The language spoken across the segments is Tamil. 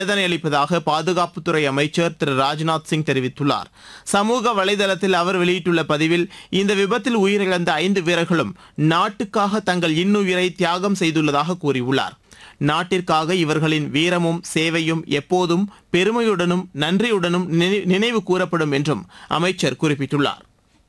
வேதனை அளிப்பதாக பாதுகாப்புத்துறை அமைச்சர் திரு ராஜ்நாத் சிங் தெரிவித்துள்ளார். சமூக வலைதளத்தில் அவர் வெளியிட்டுள்ள பதிவில், இந்த விபத்தில் உயிரிழந்த 5 வீரர்களும் நாட்டுக்காக தங்கள் இன்னுயிரை தியாகம் செய்துள்ளதாக கூறியுள்ளார். நாட்டிற்காக இவர்களின் வீரமும் சேவையும் எப்போதும் பெருமையுடனும் நன்றியுடனும் நினைவு கூறப்படும் என்றும் அமைச்சர் குறிப்பிட்டுள்ளார்.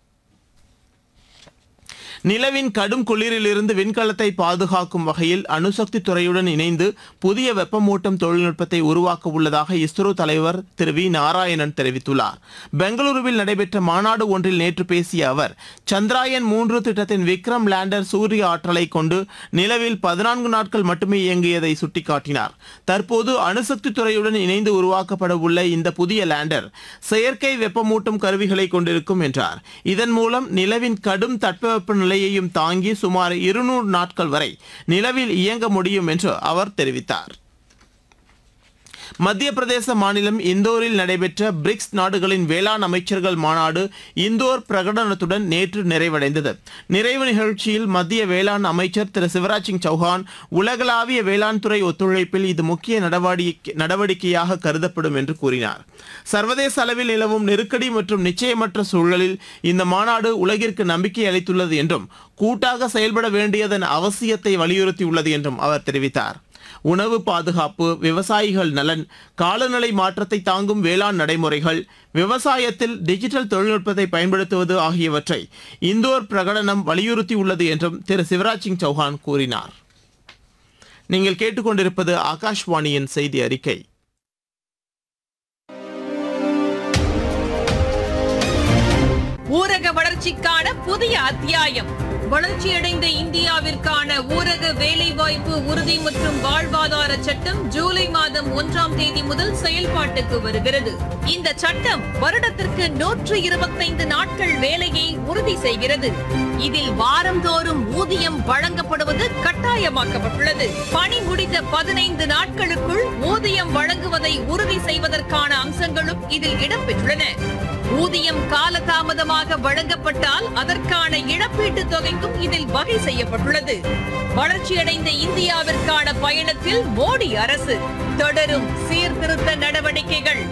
நிலவின் கடும் குளிரிலிருந்து விண்கலத்தை பாதுகாக்கும் வகையில் அணுசக்தி துறையுடன் இணைந்து புதிய வெப்பமூட்டும் தொழில்நுட்பத்தை உருவாக்க உள்ளதாக இஸ்ரோ தலைவர் திரு வி நாராயணன் தெரிவித்துள்ளார். பெங்களூருவில் நடைபெற்ற மாநாடு ஒன்றில் நேற்று பேசிய அவர், சந்திராயன் 3 திட்டத்தின் விக்ரம் லேண்டர் சூரிய ஆற்றலை கொண்டு நிலவில் 14 நாட்கள் மட்டுமே இயங்கியதை சுட்டிக்காட்டினார். தற்போது அணுசக்தி துறையுடன் இணைந்து உருவாக்கப்பட உள்ள இந்த புதிய லேண்டர் செயற்கை வெப்பமூட்டும் கருவிகளை கொண்டிருக்கும் என்றார். இதன் மூலம் நிலவின் கடும் தட்பவெப்ப நிலையையும் தாங்கி சுமார் 200 நாட்கள் வரை நிலவில் இயங்க முடியும் என்று அவர் தெரிவித்தார். மத்திய பிரதேச மாநிலம் இந்தோரில் நடைபெற்ற பிரிக்ஸ் நாடுகளின் வேளாண் அமைச்சர்கள் மாநாடு இந்தோர் பிரகடனத்துடன் நேற்று நிறைவடைந்தது. நிறைவு நிகழ்ச்சியில் மத்திய வேளாண் அமைச்சர் திரு சிவராஜ் சிங் சௌஹான், உலகளாவிய வேளாண் துறை ஒத்துழைப்பில் இது முக்கிய நடவடிக்கையாக கருதப்படும் என்று கூறினார். சர்வதேச அளவில் நிலவும் நெருக்கடி மற்றும் நிச்சயமற்ற சூழலில் இந்த மாநாடு உலகிற்கு நம்பிக்கை அளித்துள்ளது என்றும் கூட்டாக செயல்பட வேண்டியதன் அவசியத்தை வலியுறுத்தியுள்ளது என்றும் அவர் தெரிவித்தார். உணவு பாதுகாப்பு, விவசாயிகள் நலன், காலநிலை மாற்றத்தை தாங்கும் வேளாண் நடைமுறைகள், விவசாயத்தில் டிஜிட்டல் தொழில்நுட்பத்தை பயன்படுத்துவது ஆகியவற்றை இந்தோர் பிரகடனம் வலியுறுத்தியுள்ளது என்றும் திரு சிவராஜ் சிங் சௌஹான் கூறினார். நீங்கள் கேட்டுக்கொண்டிருப்பது ஆகாஷ்வாணியின் செய்தி அறிக்கை. ஊரக வளர்ச்சிக்கான புதிய அத்தியாயம். வளர்ச்சியடைந்த இந்தியாவிற்கான ஊரக வேலைவாய்ப்பு உறுதி மற்றும் வாழ்வாதார சட்டம் ஜூலை மாதம் 1ஆம் தேதி முதல் செயல்பாட்டுக்கு வருகிறது. இந்த சட்டம் வருடத்திற்கு 125 நாட்கள் வேலையை உறுதி செய்கிறது. இதில் வாரந்தோறும் ஊதியம் வழங்கப்படுவது கட்டாயமாக்கப்பட்டுள்ளது. பணி முடிந்த 15 நாட்களுக்குள் ஊதியம் வழங்குவதை உறுதி செய்வதற்கான அம்சங்களும் இதில் இடம்பெற்றுள்ளன. ஊதியம் காலதாமதமாக வழங்கப்பட்டால் அதற்கான இழப்பீட்டுத் தொகைக்கும் இதில் வகை செய்யப்பட்டுள்ளது. வளர்ச்சியடைந்த இந்தியாவிற்கான பயணத்தில் மோடி அரசு தொடரும் சீர்திருத்த நடவடிக்கைகள்.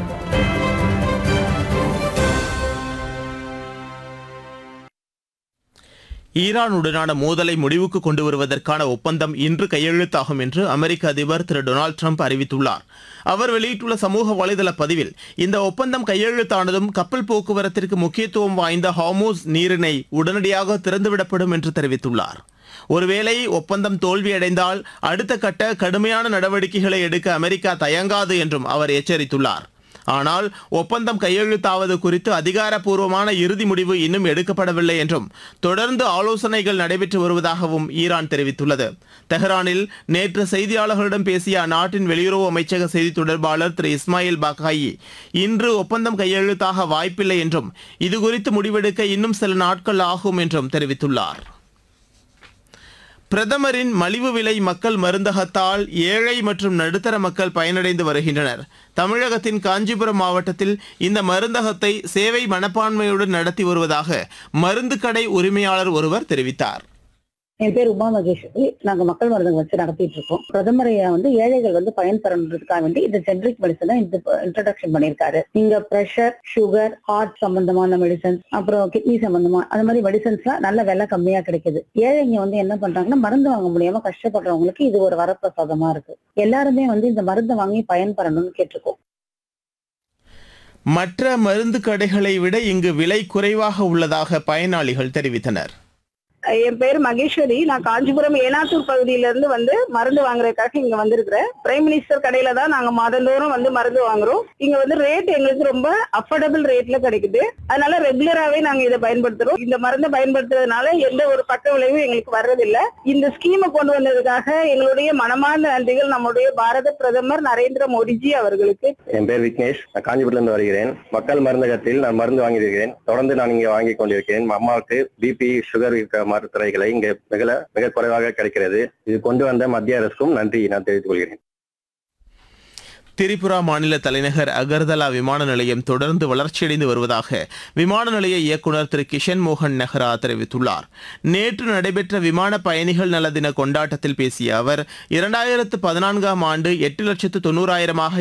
ஈரானுடனான மோதலை முடிவுக்கு கொண்டு வருவதற்கான ஒப்பந்தம் இன்று கையெழுத்தாகும் என்று அமெரிக்க அதிபர் திரு டொனால்டு ட்ரம்ப் அறிவித்துள்ளார். அவர் வெளியிட்டுள்ள சமூக வலைதள பதிவில், இந்த ஒப்பந்தம் கையெழுத்தானதும் கப்பல் போக்குவரத்திற்கு முக்கியத்துவம் வாய்ந்த ஹார்முஸ் நீரிணை உடனடியாக திறந்துவிடப்படும் என்று தெரிவித்துள்ளார். ஒருவேளை ஒப்பந்தம் தோல்வியடைந்தால் அடுத்த கட்ட கடுமையான நடவடிக்கைகளை எடுக்க அமெரிக்கா தயங்காது என்றும் அவர் எச்சரித்துள்ளார். ஆனால் ஒப்பந்தம் கையெழுத்தாவது குறித்து அதிகாரப்பூர்வமான இறுதி முடிவு இன்னும் எடுக்கப்படவில்லை என்றும் தொடர்ந்து ஆலோசனைகள் நடைபெற்று வருவதாகவும் ஈரான் தெரிவித்துள்ளது. தெஹ்ரானில் நேற்று செய்தியாளர்களிடம் பேசிய அந்நாட்டின் வெளியுறவு அமைச்சக செய்தி தொடர்பாளர் திரு இஸ்மாயில் பாகாயி, இன்று ஒப்பந்தம் கையெழுத்தாக வாய்ப்பில்லை என்றும் இதுகுறித்து முடிவெடுக்க இன்னும் சில நாட்கள் ஆகும் என்றும் தெரிவித்துள்ளார். பிரதமரின் மலிவு விலை மக்கள் மருந்தகத்தால் ஏழை மற்றும் நடுத்தர மக்கள் பயனடைந்து வருகின்றனர். தமிழகத்தின் காஞ்சிபுரம் மாவட்டத்தில் இந்த மருந்தகத்தை சேவை மனப்பான்மையுடன் நடத்தி வருவதாக மருந்து கடை உரிமையாளர் ஒருவர் தெரிவித்தார். என் பேர் உமா மகேஸ்வரி. நாங்க மக்கள் மருந்தகம் வச்சு நடத்திட்டு இருக்கோம். பிரதமரையா ஏழைகள் பயன்பெறதுக்காக வேண்டி இந்த ஜெனரிக் மெடிசனை இன்ட்ரோடக்ஷன் பண்ணியிருக்காரு. நீங்க பிரஷர், சுகர், ஹார்ட் சம்பந்தமான மெடிசன்ஸ், அப்புறம் கிட்னி சம்பந்தமா அந்த மாதிரி மெடிசன்ஸ்லாம் நல்ல விலை கம்மியா கிடைக்குது. ஏழைங்க என்ன பண்றாங்கன்னா மருந்து வாங்க முடியாம கஷ்டப்படுறவங்களுக்கு இது ஒரு வரப்பிரசாதமா இருக்கு. எல்லாருமே இந்த மருந்தை வாங்கி பயன்பெறணும்னு கேட்டிருக்கோம். மற்ற மருந்து கடைகளை விட இங்கு விலை குறைவாக உள்ளதாக பயனாளிகள் தெரிவித்தனர். என் பேர் மகேஸ்வரி. நான் காஞ்சிபுரம் ஏனாத்தூர் பகுதியில இருந்து மருந்து வாங்குறதுக்காக இங்க வந்திருக்கிறேன். பிரைம் மினிஸ்டர் கடையில தான் நாங்க மாதந்தோறும் மருந்து வாங்குறோம். இங்க ரேட் எங்களுக்கு ரொம்ப அஃபோர்டபுள் ரேட்ல கிடைக்குது. அதனால ரெகுலராவே நாங்க இதை பயன்படுத்துறோம். இந்த மருந்தை பயன்படுத்துறதுனால எந்த ஒரு பக்க விளைவும் எங்களுக்கு வர்றதில்லை. இந்த ஸ்கீமை கொண்டு வந்ததுக்காக எங்களுடைய மனமார்ந்த நன்றிகள் நம்முடைய பாரத பிரதமர் நரேந்திர மோடிஜி அவர்களுக்கு. என் பேர் விக்னேஷ். நான் காஞ்சிபுரத்துல இருந்து வருகிறேன். மக்கள் மருந்தகத்தில் நான் மருந்து வாங்கியிருக்கிறேன். தொடர்ந்து நான் இங்க வாங்கி கொண்டிருக்கிறேன். அம்மாவுக்கு பிபி, சுகர் இருக்க மருத்துவரைகளை இங்க மிக குறைவாக கிடைக்கிறது. இது கொண்டு வந்த மத்திய அரசுக்கும் நன்றி நான் தெரிவித்துக் கொள்கிறேன். திரிபுரா மாநில தலைநகர் அகர்தலா விமான நிலையம் தொடர்ந்து வளர்ச்சியடைந்து வருவதாக விமான நிலைய இயக்குநர் திரு கிஷன் மோகன் நெஹ்ரா தெரிவித்துள்ளார். நேற்று நடைபெற்ற விமான பயணிகள் நல தின கொண்டாட்டத்தில் பேசிய அவர் 2014ஆம் ஆண்டு 8,90,000